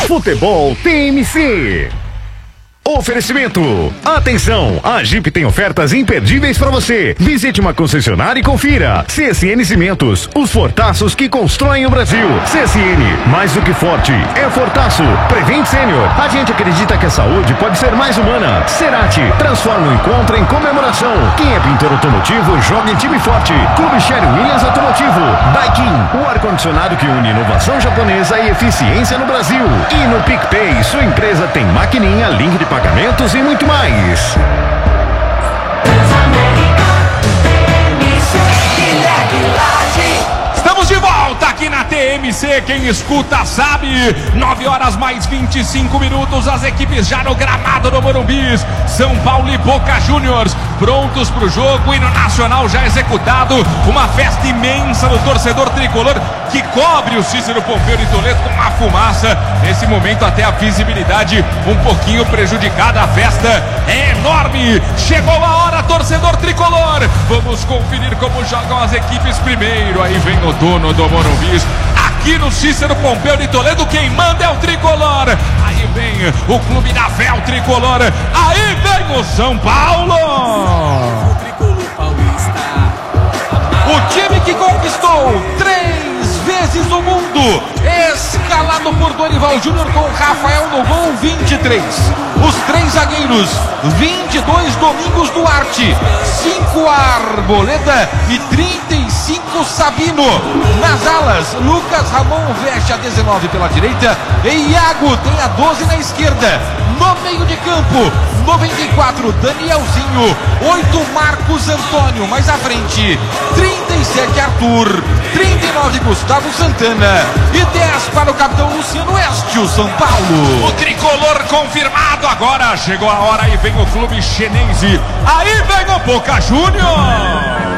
Futebol TMC. Oferecimento. Atenção, a Jeep tem ofertas imperdíveis para você. Visite uma concessionária e confira. CSN Cimentos, os fortaços que constroem o Brasil. CSN, mais do que forte, é fortaço. Prevent Sênior, a gente acredita que a saúde pode ser mais humana. Cerati, transforma o encontro em comemoração. Quem é pintor automotivo, joga em time forte. Clube Sherry Williams Automotivo. Daikin, o ar-condicionado que une inovação japonesa e eficiência no Brasil. E no PicPay, sua empresa tem maquininha, link de pagamentos e muito mais. Estamos de volta aqui na TMC, quem escuta sabe. 9 horas mais 25 minutos, as equipes já no gramado do Morumbi. São Paulo e Boca Juniors prontos para o jogo, hino nacional já executado, uma festa imensa do torcedor tricolor que cobre o Cícero Pompeu de Toledo com uma fumaça. Nesse momento até a visibilidade um pouquinho prejudicada, a festa é enorme. Chegou a hora, torcedor tricolor, vamos conferir como jogam as equipes primeiro. Aí vem o dono do Morumbi, aqui no Cícero Pompeu de Toledo, quem manda é o tricolor. Aí vem o clube da fé, o tricolor. Aí vem o São Paulo, o time que conquistou 3 vezes o mundo, escalado por Dorival Júnior com Rafael no gol, 23. Os 3 zagueiros, 22 Domingos Duarte, 5 Arboleda e 35 Sabino. Nas alas, Lucas Ramon veste a 19 pela direita e Iago tem a 12 na esquerda. No meio de campo, 94 Danielzinho, 8 Marcos Antônio, mais à frente 37 Arthur, 39 Gustavo Santana e 10 para o capitão Luciano Oeste, o São Paulo. O tricolor confirmado, agora chegou a hora e vem o clube chinense. Aí vem o Boca Juniors.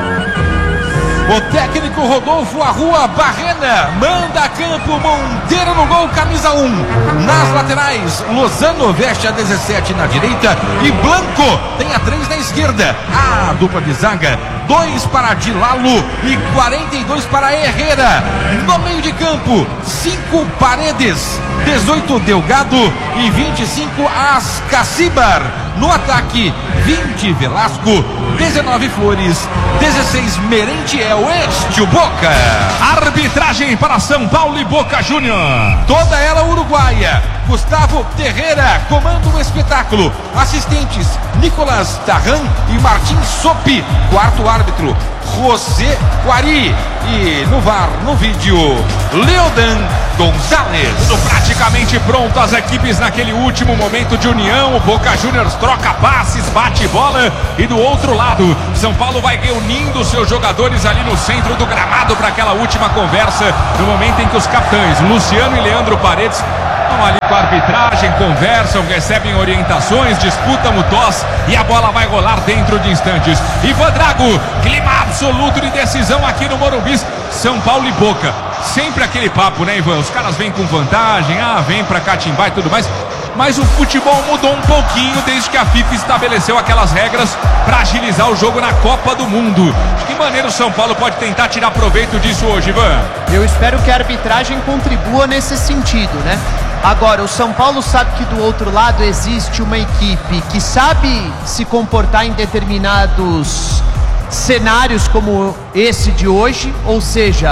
O técnico Rodolfo Arrua Barrena manda a campo, Monteiro no gol, camisa 1. Nas laterais, Lozano veste a 17 na direita e Blanco tem a 3 na esquerda. A dupla de zaga, 2 para Dilalo e 42 para Herrera. No meio de campo, 5 Paredes, 18 Delgado e 25 Ascacibar. No ataque, 20 Velasco, 19 Flores, 16 Merentiel, este o Boca. Arbitragem para São Paulo e Boca Júnior, toda ela uruguaia. Gustavo Terreira comanda o espetáculo. Assistentes, Nicolas Tarran e Martim Sopi. Quarto árbitro, José Guari. E no VAR, no vídeo, Leodan Gonzalez. Tudo praticamente pronto, as equipes naquele último momento de união. O Boca Juniors troca passes, bate bola. E do outro lado, São Paulo vai reunindo seus jogadores ali no centro do gramado para aquela última conversa, no momento em que os capitães Luciano e Leandro Paredes estão ali com a arbitragem, conversam, recebem orientações, disputam o toss e a bola vai rolar dentro de instantes. Ivan Drago, clima absoluto de decisão aqui no Morumbi. São Paulo e Boca, sempre aquele papo, né, Ivan? Os caras vêm com vantagem, vem pra catimbar e tudo mais. Mas o futebol mudou um pouquinho desde que a FIFA estabeleceu aquelas regras para agilizar o jogo na Copa do Mundo. De que maneira o São Paulo pode tentar tirar proveito disso hoje, Ivan? Eu espero que a arbitragem contribua nesse sentido, né? Agora, o São Paulo sabe que do outro lado existe uma equipe que sabe se comportar em determinados cenários como esse de hoje, ou seja,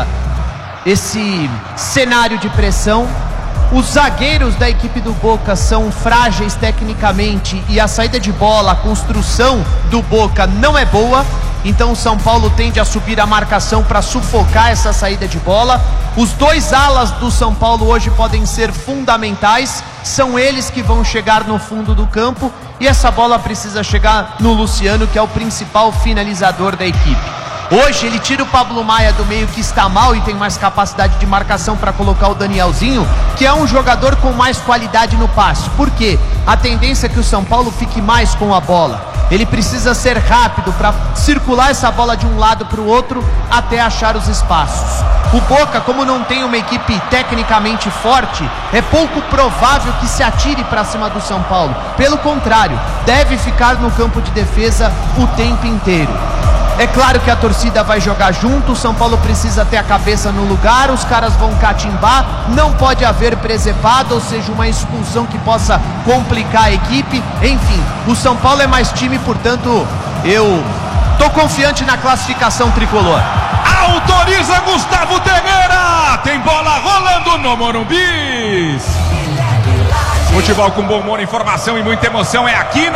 esse cenário de pressão. Os zagueiros da equipe do Boca são frágeis tecnicamente e a saída de bola, a construção do Boca não é boa. Então o São Paulo tende a subir a marcação para sufocar essa saída de bola. Os 2 alas do São Paulo hoje podem ser fundamentais. São eles que vão chegar no fundo do campo e essa bola precisa chegar no Luciano, que é o principal finalizador da equipe. Hoje ele tira o Pablo Maia do meio, que está mal e tem mais capacidade de marcação, para colocar o Danielzinho, que é um jogador com mais qualidade no passe. Por quê? A tendência é que o São Paulo fique mais com a bola. Ele precisa ser rápido para circular essa bola de um lado para o outro até achar os espaços. O Boca, como não tem uma equipe tecnicamente forte, é pouco provável que se atire para cima do São Paulo. Pelo contrário, deve ficar no campo de defesa o tempo inteiro. É claro que a torcida vai jogar junto, o São Paulo precisa ter a cabeça no lugar, os caras vão catimbar, não pode haver presepada, ou seja, uma expulsão que possa complicar a equipe. Enfim, o São Paulo é mais time, portanto, eu tô confiante na classificação tricolor. Autoriza Gustavo Terreira, tem bola rolando no Morumbi. Futebol com bom humor, informação e muita emoção é aqui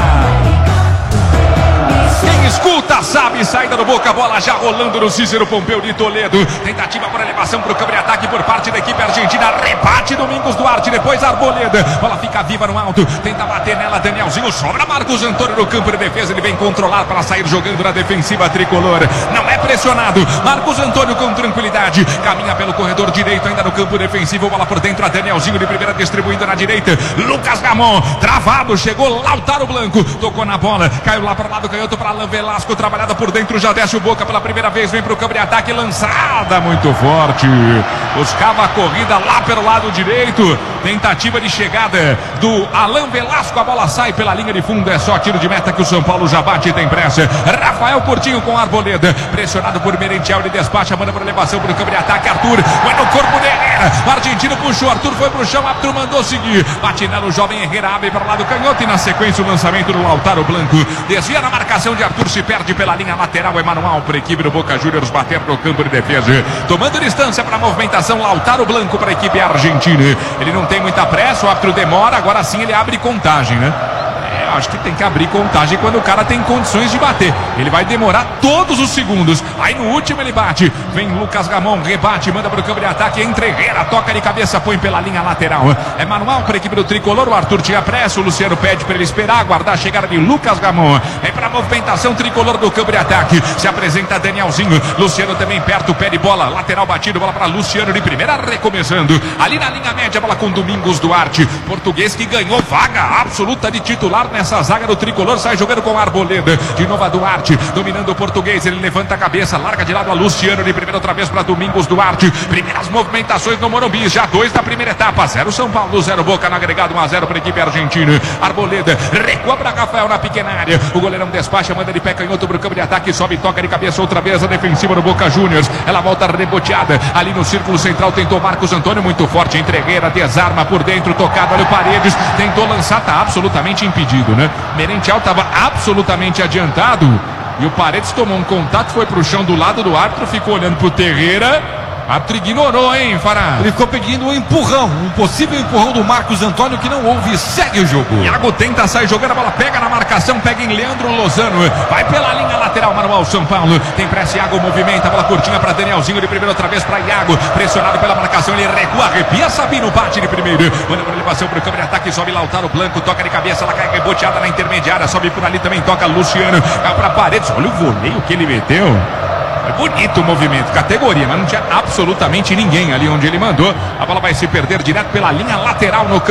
Quem escuta sabe, saída do Boca, bola já rolando no Cícero Pompeu de Toledo. Tentativa por elevação para o campo de ataque por parte da equipe argentina. Rebate Domingos Duarte, depois Arboleda. Bola fica viva no alto, tenta bater nela Danielzinho. Sobra Marcos Antônio no campo de defesa. Ele vem controlar para sair jogando na defensiva tricolor. Não é pressionado. Marcos Antônio com tranquilidade. Caminha pelo corredor direito, ainda no campo defensivo. Bola por dentro a Danielzinho de primeira distribuindo na direita. Lucas Gamon, travado, chegou Lautaro Blanco. Tocou na bola, caiu lá para o lado canhoto para Alain Velasco, trabalhada por dentro, já desce o Boca pela primeira vez, vem para o campo de ataque, lançada muito forte, buscava a corrida lá pelo lado direito, tentativa de chegada do Alain Velasco, a bola sai pela linha de fundo, é só tiro de meta que o São Paulo já bate e tem pressa. Rafael Coutinho com Arboleda, pressionado por Merentiel, ele despacha, manda para elevação para o campo de ataque, Arthur, vai no corpo de Herrera, o argentino puxou, Arthur foi pro chão, Arthur mandou seguir, bate nela o jovem Herrera, abre para o lado canhoto e na sequência o lançamento do Lautaro Blanco, desvia na marcação de Arthur, se perde pela linha lateral, é manual para a equipe do Boca Juniors bater no campo de defesa, tomando distância para a movimentação, Lautaro Blanco para a equipe argentina, ele não tem muita pressa, o árbitro demora, agora sim ele abre contagem, né? Acho que tem que abrir contagem quando o cara tem condições de bater. Ele vai demorar todos os segundos. Aí no último ele bate. Vem Lucas Gamon, rebate, manda para o campo de ataque. Entre Herrera, toca de cabeça, põe pela linha lateral. É manual para a equipe do tricolor. O Arthur tinha pressa. O Luciano pede para ele esperar, aguardar a chegada de Lucas Gamon. É para a movimentação tricolor do campo de ataque. Se apresenta Danielzinho. Luciano também perto, pede bola. Lateral batido, bola para Luciano de primeira, recomeçando. Ali na linha média, bola com Domingos Duarte. Português que ganhou vaga absoluta de titular nessa zaga do tricolor, sai jogando com Arboleda, de novo a Duarte, dominando o português, ele levanta a cabeça, larga de lado a Luciano, de primeira outra vez para Domingos Duarte, primeiras movimentações no Morumbi, já 2 da primeira etapa, 0 São Paulo, 0 Boca no agregado, 1-0 para a equipe argentina. Arboleda, recua para Rafael na pequena área, o goleirão despacha, manda de pé canhoto para o campo de ataque, sobe, toca de cabeça outra vez a defensiva do Boca Juniors, ela volta reboteada, ali no círculo central tentou Marcos Antônio, muito forte, entre Herrera, desarma por dentro, tocado, olha o Paredes, tentou lançar, tá absolutamente impedido, né? Merentiel estava absolutamente adiantado e o Paredes tomou um contato, foi pro chão do lado do árbitro, ficou olhando pro Terreira. O árbitro ignorou, hein, Fará? Ele ficou pedindo um empurrão, um possível empurrão do Marcos Antônio que não houve, segue o jogo. Iago tenta sair jogando, a bola pega na marcação, pega em Leandro Lozano, vai pela linha lateral, manual São Paulo, tem pressa, Iago movimenta, a bola curtinha para Danielzinho, de primeira outra vez para Iago, pressionado pela marcação, ele recua, arrepia, Sabino bate de primeiro, manda por elevação para o campo de ataque, sobe Lautaro Blanco, toca de cabeça, ela cai reboteada na intermediária, sobe por ali também, toca Luciano, cai para Paredes, olha o voleio que ele meteu. É bonito o movimento, categoria, mas não tinha absolutamente ninguém ali onde ele mandou. A bola vai se perder direto pela linha lateral no campo.